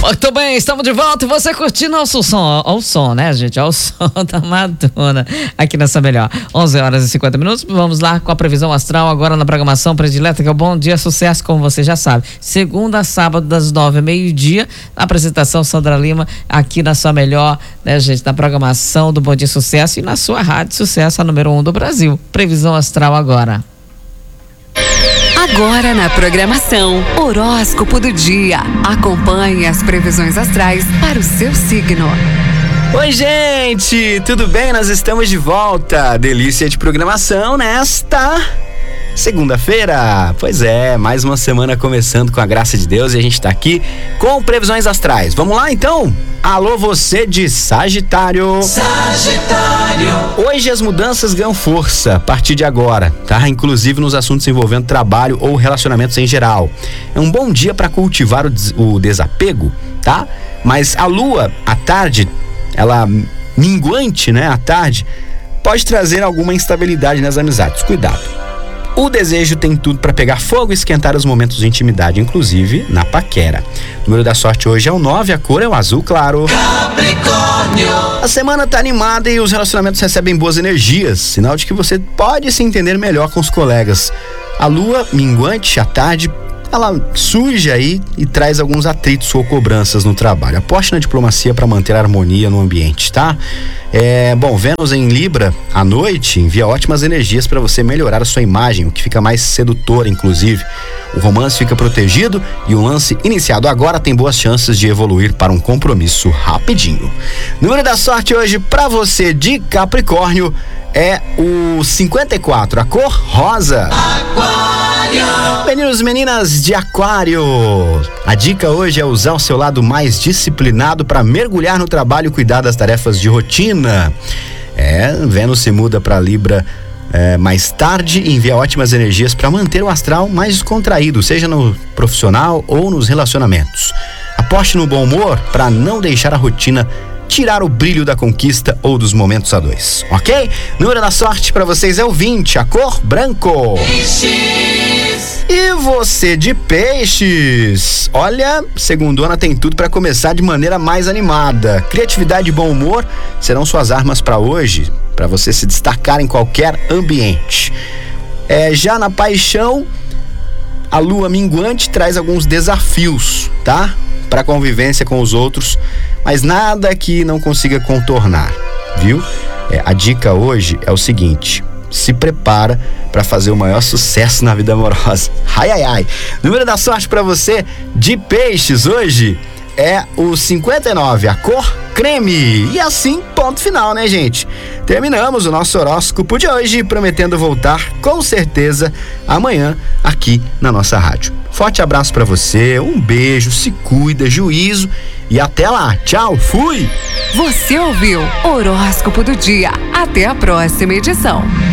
Muito bem, estamos de volta e você curtindo o som, né, gente? O som da Madonna aqui nessa melhor. 11h50. Vamos lá com a previsão astral agora na programação predileta, que é o Bom Dia Sucesso, como você já sabe. Segunda a sábado, das 9h ao meio-dia, apresentação Sandra Lima aqui na sua melhor, né, gente? Na programação do Bom Dia Sucesso e na sua Rádio Sucesso, a número 1 do Brasil. Previsão astral agora. Agora na programação, horóscopo do dia. Acompanhe as previsões astrais para o seu signo. Oi, gente, tudo bem? Nós estamos de volta. Delícia de programação nesta segunda-feira. Pois é, mais uma semana começando com a graça de Deus e a gente tá aqui com previsões astrais. Vamos lá então? Alô, você de Sagitário. Hoje as mudanças ganham força a partir de agora, tá? Inclusive nos assuntos envolvendo trabalho ou relacionamentos em geral. É um bom dia para cultivar o desapego, tá? Mas a lua, à tarde, ela minguante, né? À tarde, pode trazer alguma instabilidade nas amizades. Cuidado. O desejo tem tudo para pegar fogo e esquentar os momentos de intimidade, inclusive na paquera. O número da sorte hoje é o 9, a cor é o azul claro. Capricórnio. A semana tá animada e os relacionamentos recebem boas energias, sinal de que você pode se entender melhor com os colegas. A lua minguante à tarde, ela surge aí e traz alguns atritos ou cobranças no trabalho. Aposte na diplomacia para manter a harmonia no ambiente, tá? Bom, Vênus em Libra à noite envia ótimas energias para você melhorar a sua imagem, o que fica mais sedutor, inclusive. O romance fica protegido e o lance iniciado agora tem boas chances de evoluir para um compromisso rapidinho. Número da sorte hoje para você de Capricórnio é o 54, a cor rosa. Meninos e meninas de Aquário, a dica hoje é usar o seu lado mais disciplinado para mergulhar no trabalho e cuidar das tarefas de rotina. Vênus se muda para Libra mais tarde e envia ótimas energias para manter o astral mais descontraído, seja no profissional ou nos relacionamentos. Aposte no bom humor para não deixar a rotina tirar o brilho da conquista ou dos momentos a dois, ok? Número da sorte para vocês é o 20, a cor branco. Peixes. E você de Peixes, olha, segundona tem tudo para começar de maneira mais animada. Criatividade e bom humor serão suas armas para hoje, para você se destacar em qualquer ambiente. Já na paixão, a lua minguante traz alguns desafios, tá? Para convivência com os outros, mas nada que não consiga contornar, viu? A dica hoje é o seguinte: se prepara para fazer o maior sucesso na vida amorosa. Ai, ai, ai. Número da sorte para você de Peixes hoje é o 59, a cor creme. E assim, ponto final, né, gente? Terminamos o nosso horóscopo de hoje, prometendo voltar com certeza amanhã aqui na nossa rádio. Forte abraço pra você, um beijo, se cuida, juízo e até lá. Tchau, fui! Você ouviu Horóscopo do Dia. Até a próxima edição.